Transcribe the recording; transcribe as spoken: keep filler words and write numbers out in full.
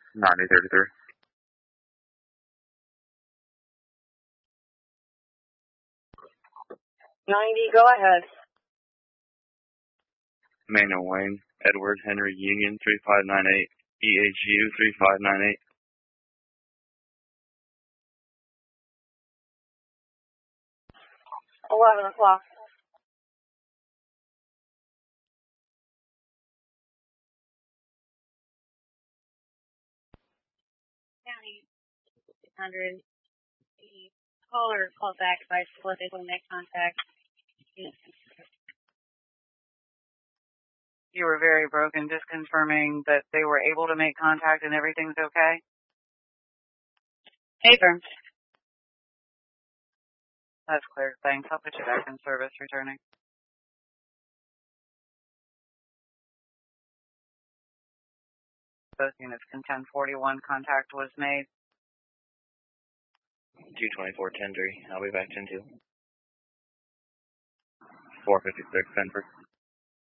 ninety thirty-three. ninety, go ahead. Manuel Wayne, Edward Henry Union, three five nine eight, E H U, three five nine eight. eleven o'clock. County six hundred. The caller called back by split when they contact. You were very broken, just confirming that they were able to make contact and everything's okay? Paper. That's clear. Thanks. I'll put you back in service returning. Both units can ten forty-one. Contact was made. two twenty-four ten three. I'll be back ten two. four fifty-six, Denver.